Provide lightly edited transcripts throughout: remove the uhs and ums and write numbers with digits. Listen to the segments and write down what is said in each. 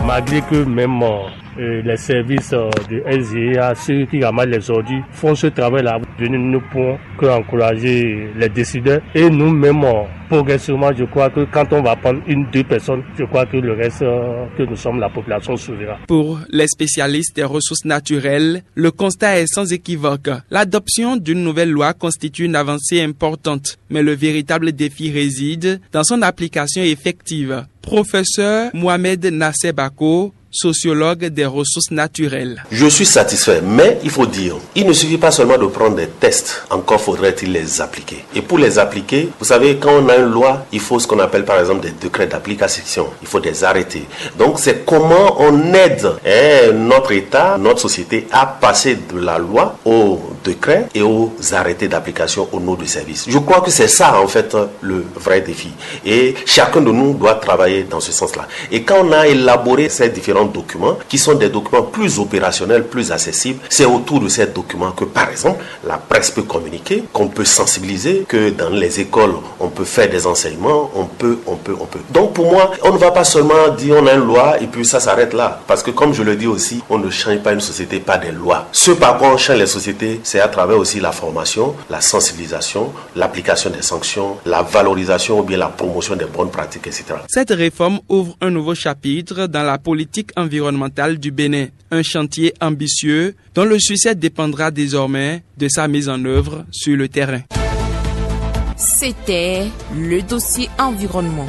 Malgré que même les services de SGA, ceux qui ramassent les ordures, font ce travail-là, nous ne pouvons qu'encourager les décideurs. Et nous-mêmes, progressivement, je crois que quand on va prendre 1-2 personnes, je crois que le reste que nous sommes, la population souveraine. Pour les spécialistes des ressources naturelles, le constat est sans équivoque. L'adoption d'une nouvelle loi constitue une avancée importante, mais le véritable défi réside dans son application effective. Professeur Mohamed Nasser Bako, sociologue des ressources naturelles. Je suis satisfait, mais il faut dire, il ne suffit pas seulement de prendre des tests, encore faudrait-il les appliquer. Et pour les appliquer, vous savez, quand on a une loi, il faut ce qu'on appelle par exemple des décrets d'application, il faut des arrêtés. Donc c'est comment on aide notre État, notre société à passer de la loi aux décrets et aux arrêtés d'application au nom du service. Je crois que c'est ça en fait le vrai défi. Et chacun de nous doit travailler dans ce sens-là. Et quand on a élaboré ces différents documents, qui sont des documents plus opérationnels, plus accessibles, c'est autour de ces documents que, par exemple, la presse peut communiquer, qu'on peut sensibiliser, que dans les écoles, on peut faire des enseignements, on peut. Donc, pour moi, on ne va pas seulement dire on a une loi et puis ça s'arrête là. Parce que, comme je le dis aussi, on ne change pas une société par des lois. Ce par quoi on change les sociétés, c'est à travers aussi la formation, la sensibilisation, l'application des sanctions, la valorisation ou bien la promotion des bonnes pratiques, etc. Cette réforme ouvre un nouveau chapitre dans la politique environnementale du Bénin, un chantier ambitieux dont le succès dépendra désormais de sa mise en œuvre sur le terrain. C'était le dossier environnement.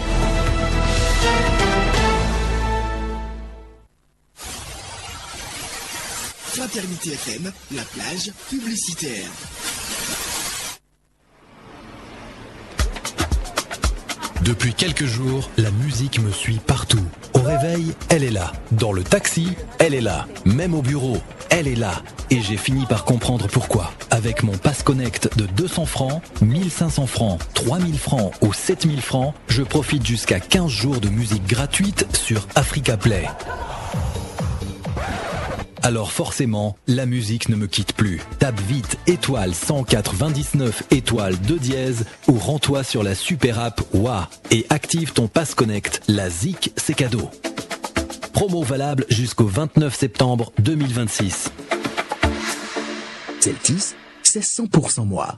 Fraternité FM, la plage publicitaire. Depuis quelques jours, la musique me suit partout. Au réveil, elle est là. Dans le taxi, elle est là. Même au bureau, elle est là. Et j'ai fini par comprendre pourquoi. Avec mon Pass Connect de 200 francs, 1500 francs, 3000 francs ou 7000 francs, je profite jusqu'à 15 jours de musique gratuite sur Africa Play. Alors forcément, la musique ne me quitte plus. Tape vite étoile 199 étoile 2 dièse ou rends-toi sur la super app WA et active ton Pass Connect. La ZIC, c'est cadeau. Promo valable jusqu'au 29 septembre 2026. Celtis, c'est 100% moi.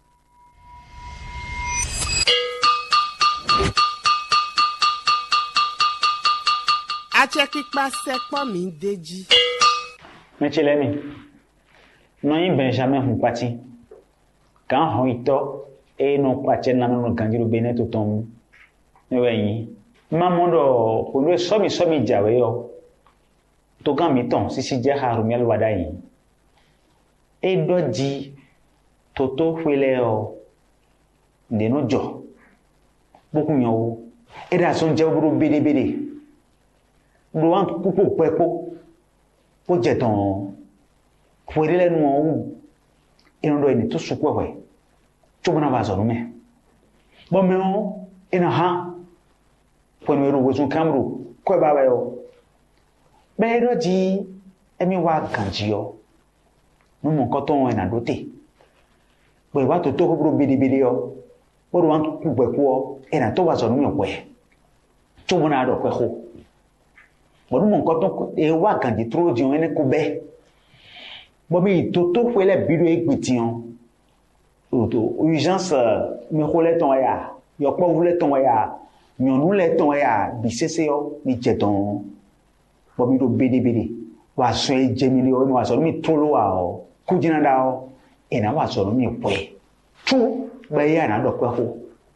Mechelemi, non Benjamin Humpati, quand Hoito et non Pachen Naman Kanjiru Beneto Tom, Newayi, Mamondo, pour le somi Javeo, Togan Miton, Sisi Jaha Rumiel Wadayi, et Doji, Toto Huileo, de Nojo, Bokunyo, et la son Jaburu Bede, Blouan Coupo Pepo. Ó jẹ́ tán fòrí lẹ́nu ọ̀hún ìrìnlọ ẹni tó sùpọ̀ wẹ̀ tó mọ́nà bá sọ̀rọ̀ mẹ́ bọ́mí ọ́ iná ha pẹ̀lú ẹrù wòsùn kámrò kọ́ ẹ̀bá wẹ̀ ọ́ bẹ́ẹ̀ rọ́jì ẹ̀mí wa gànjì ọ́ mímọ̀ nǹkan tó wọn ẹ̀nà dótè pẹ̀lú wà tó tó kúrò bìdìbìdì ọ́ ó rò wọn kú pẹ̀kú ọ́ ẹ̀nà tó wà sọ̀rọ̀ mẹ́ pẹ̀ tó mọ́nà àdọ̀ pẹ̀kú bon mon coton et wa quand dit trop di on ene ko be bon mi toto fele bido equition auto urgence me khole ton ya yo po vule ton ya nyonu le ton ya bi sese yo mi jeton bon mi do bede wa so e jemili o mi wa so mi tolo wa o kujina da o e na wa so mi pe tu be ya na do pe ho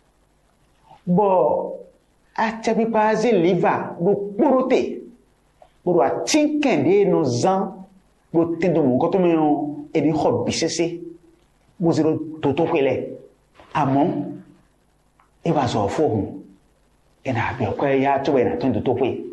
bo a tebi pazi liva do porote pour attiquer nos ans pour tendre mon côté mais et des hobbies c'est vous zéro toto kwele amon e va so fo e na bi kwa ya to na tendo to kwe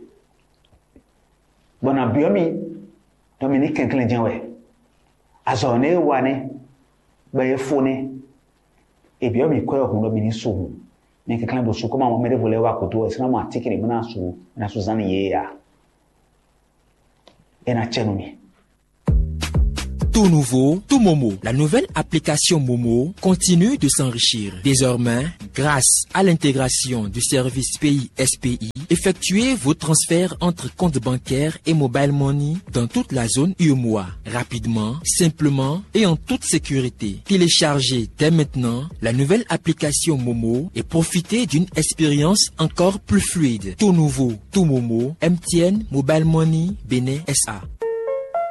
bona biomi Dominique Kenklen jenwe azone wane ba e fo ne e biomi kwa ho no bi ni so ni Kenklen bo so ko ma mo mere vole wa ko to e sina mo atike ni na so zani ye ya. Tout nouveau, tout Momo. La nouvelle application Momo continue de s'enrichir. Désormais, grâce à l'intégration du service pays SPI, effectuez vos transferts entre comptes bancaires et mobile money dans toute la zone UEMOA. Rapidement, simplement et en toute sécurité. Téléchargez dès maintenant la nouvelle application Momo et profitez d'une expérience encore plus fluide. Tout nouveau, tout Momo, MTN Mobile Money Bénin SA.